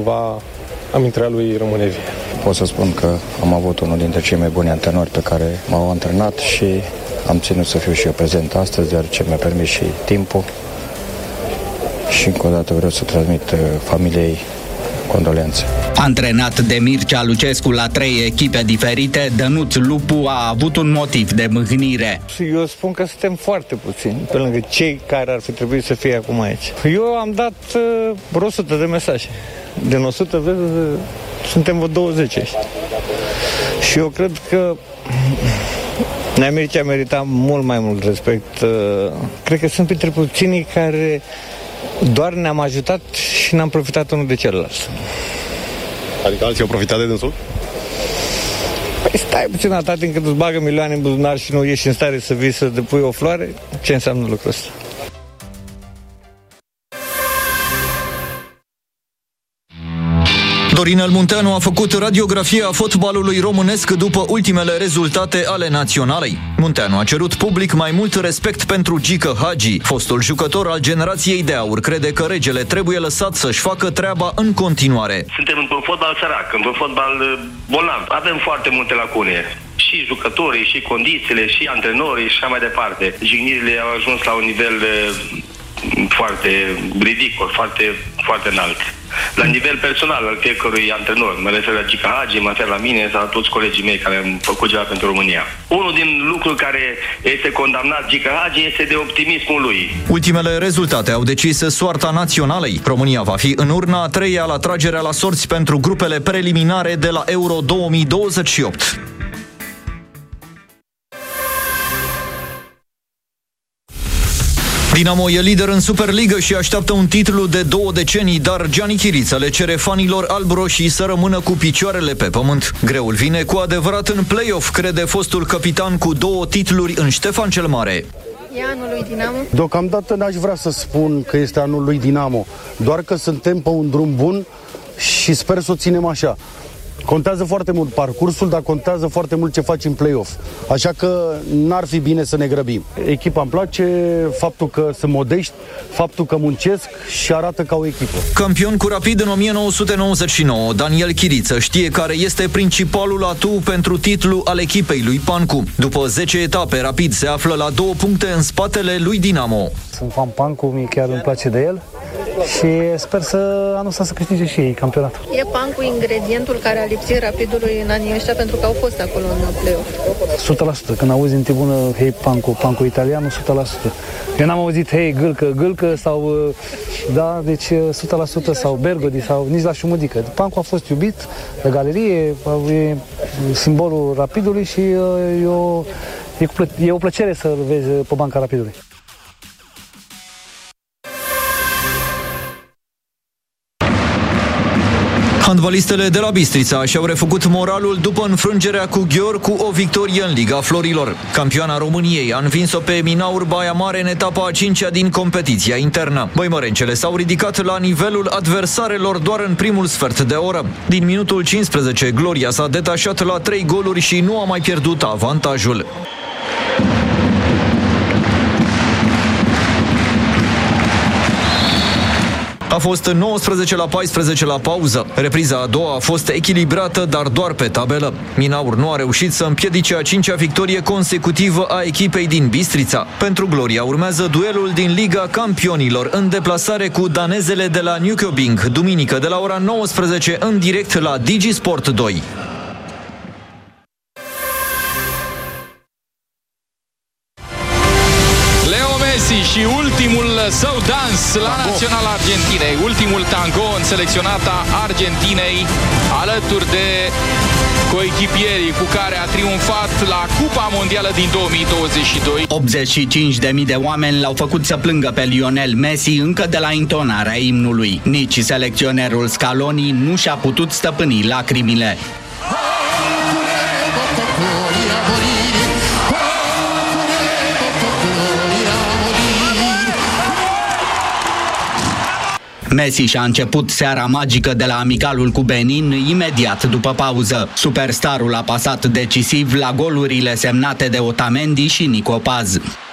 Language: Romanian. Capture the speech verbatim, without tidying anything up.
cumva amintirea lui rămâne vie. Pot să spun că am avut unul dintre cei mai buni antrenori pe care m-au antrenat și am ținut să fiu și eu prezent astăzi, deoarece mi-a permis și timpul. Și încă o dată vreau să transmit familiei condolențe. Antrenat de Mircea Lucescu la trei echipe diferite, Dănuț Lupu a avut un motiv de mâhnire. Eu spun că suntem foarte puțini, pe lângă cei care ar fi trebuit să fie acum aici. Eu am dat uh, vreo o sută de mesaje. Din o sută, vezi, suntem vreo douăzeci aici. Și eu cred că Nea Mircea merita mult mai mult respect. Uh, cred că sunt printre puținii care doar ne-am ajutat și n-am profitat unul de celălalt. Adică alții au profitat de dânsul? Păi stai puțin, atât timp cât îți bagă milioane în buzunar și nu ești în stare să vii să depui o floare, ce înseamnă lucrul ăsta? Dorinel Munteanu a făcut radiografia fotbalului românesc după ultimele rezultate ale naționalei. Munteanu a cerut public mai mult respect pentru Gică Hagi. Fostul jucător al generației de aur crede că regele trebuie lăsat să-și facă treaba în continuare. Suntem într-un fotbal sărac, într-un fotbal bolnav. Avem foarte multe lacune. Și jucătorii, și condițiile, și antrenorii, și așa mai departe. Jignirile au ajuns la un nivel foarte ridicol, foarte, foarte înalt. La nivel personal al fiecărui antrenor, mă refer la Gică Hagi, mă refer la mine sau la toți colegii mei care am făcut ceva pentru România. Unul din lucruri care este condamnat Gică Hagi este de optimismul lui. Ultimele rezultate au decis soarta naționalei. România va fi în urna a treia la tragerea la sorți pentru grupele preliminare de la Euro două mii douăzeci și opt. Dinamo e lider în Superligă și așteaptă un titlu de două decenii, dar Gianni Chiriță le cere fanilor albroșii să rămână cu picioarele pe pământ. Greul vine cu adevărat în play-off, crede fostul capitan cu două titluri în Ștefan cel Mare. E anul lui Dinamo? Deocamdată n-aș vrea să spun că este anul lui Dinamo, doar că suntem pe un drum bun și sper să o ținem așa. Contează foarte mult parcursul, dar contează foarte mult ce faci în play-off. Așa că n-ar fi bine să ne grăbim. Echipa îmi place, faptul că sunt modești, faptul că muncesc și arată ca o echipă. Campion cu Rapid în o mie nouă sute nouăzeci și nouă, Daniel Chiriță știe care este principalul atu pentru titlu al echipei lui Pancu. După zece etape, Rapid se află la două puncte în spatele lui Dinamo. Sunt fan Pancu, mie chiar îmi place de el și sper să anul ăsta să câștige și ei campionatul. E Pancu ingredientul care a lipsit Rapidului în anii ăștia pentru că au fost acolo în play-off? o sută la sută. Când auzi în tribună, hei, Pancu, Pancu italian, o sută la sută. Eu n-am auzit, hei, Gâlcă, Gâlcă sau, da, deci o sută la sută sau Bergodi sau nici la Șumudică. Pancu a fost iubit de galerie, e simbolul Rapidului și e o, e o plăcere să-l vezi pe banca Rapidului. Handbalistele de la Bistrița și-au refăcut moralul după înfrângerea cu Gheor cu o victorie în Liga Florilor. Campioana României a învins-o pe Minaur Baia Mare în etapa a cincea din competiția internă. Băimărencele s-au ridicat la nivelul adversarelor doar în primul sfert de oră. Din minutul cincisprezece, Gloria s-a detașat la trei goluri și nu a mai pierdut avantajul. A fost nouăsprezece la paisprezece la pauză. Repriza a doua a fost echilibrată, dar doar pe tabelă. Minaur nu a reușit să împiedice a cincea victorie consecutivă a echipei din Bistrița. Pentru Gloria urmează duelul din Liga Campionilor în deplasare cu danezele de la Nykøbing, duminică de la ora nouăsprezece în direct la DigiSport doi. Și ultimul său dans la Naționala Argentinei, ultimul tango în selecționata Argentinei, alături de coechipierii cu care a triumfat la Cupa Mondială din două mii douăzeci și doi. optzeci și cinci de mii de oameni l-au făcut să plângă pe Lionel Messi încă de la intonarea imnului. Nici selecționerul Scaloni nu și-a putut stăpâni lacrimile. Messi și-a început seara magică de la amicalul cu Benin imediat după pauză. Superstarul a pasat decisiv la golurile semnate de Otamendi și Nico Paz.